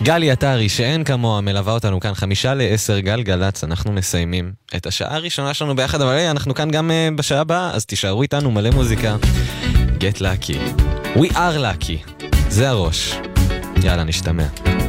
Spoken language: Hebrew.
גלי עטרי, שאין כמוה, מלווה אותנו כאן 9:50 גלגלצ. אנחנו מסיימים את השעה הראשונה שלנו ביחד, אבל אנחנו כאן גם בשעה הבאה, אז תישארו איתנו, מלא מוזיקה. Get lucky, we are lucky, זה הראש. יאללה, נשתמע.